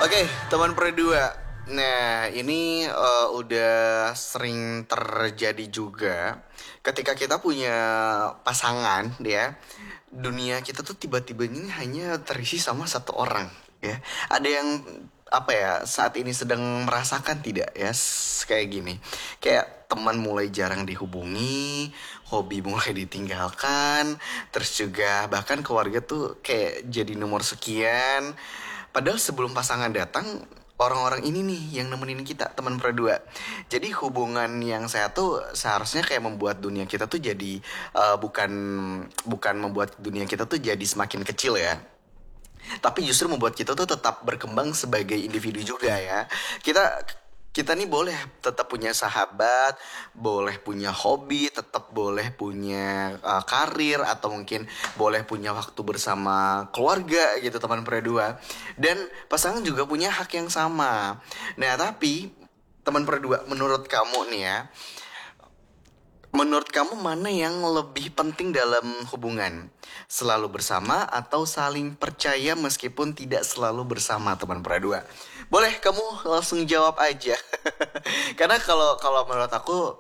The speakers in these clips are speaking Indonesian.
Oke, teman berdua. Nah, ini udah sering terjadi juga ketika kita punya pasangan, ya. Dunia kita tuh tiba-tiba ini hanya terisi sama satu orang, ya. Ada yang apa ya saat ini sedang merasakan tidak ya kayak gini, kayak teman mulai jarang dihubungi, hobi mulai ditinggalkan, terus juga bahkan keluarga tuh kayak jadi nomor sekian. Padahal sebelum pasangan datang, orang-orang ini nih yang nemenin kita, teman berdua. Jadi hubungan yang saya tuh seharusnya kayak membuat dunia kita tuh jadi bukan bukan membuat dunia kita tuh jadi semakin kecil ya. Tapi justru membuat kita tuh tetap berkembang sebagai individu juga ya. Kita kita nih boleh tetap punya sahabat, boleh punya hobi, tetap boleh punya karir, atau mungkin boleh punya waktu bersama keluarga gitu teman berdua. Dan pasangan juga punya hak yang sama. Nah, tapi teman berdua, menurut kamu nih ya, menurut kamu mana yang lebih penting dalam hubungan? Selalu bersama atau saling percaya meskipun tidak selalu bersama, teman berdua? Boleh kamu langsung jawab aja. Karena kalau kalau menurut aku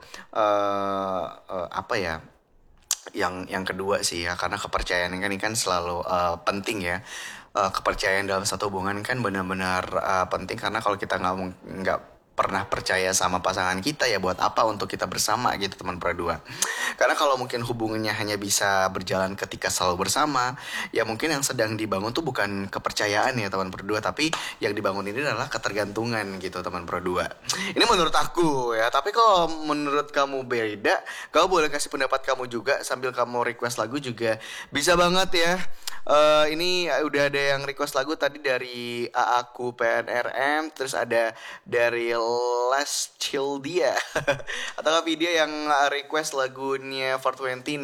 apa ya? Yang kedua sih ya, karena kepercayaan ini kan selalu penting ya. Kepercayaan dalam satu hubungan kan benar-benar penting, karena kalau kita nggak pernah percaya sama pasangan kita, ya buat apa untuk kita bersama gitu teman berdua. Karena kalau mungkin hubungannya hanya bisa berjalan ketika selalu bersama, ya mungkin yang sedang dibangun tuh bukan kepercayaan ya teman berdua, tapi yang dibangun ini adalah ketergantungan gitu teman berdua. Ini menurut aku ya, tapi kalau menurut kamu beda, kamu boleh kasih pendapat kamu juga sambil kamu request lagu juga bisa banget ya. Ini udah ada yang request lagu tadi dari Aaku PNRM, terus ada dari Les Chill dia atau video yang request lagunya 420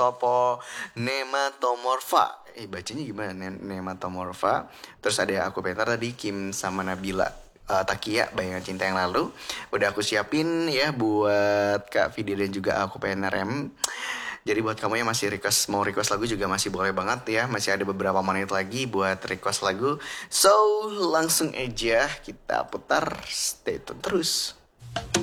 Nematomorpha. Bacanya gimana? Nematomorpha. Terus ada Aku Peter tadi, Kim sama Nabila Takia, Bayangan Cinta Yang Lalu. Udah aku siapin ya buat Kak Vidi dan juga Aku PNRM. Jadi buat kamu yang masih mau request lagu juga masih boleh banget ya. Masih ada beberapa menit lagi buat request lagu. So, langsung aja kita putar. Stay tune terus.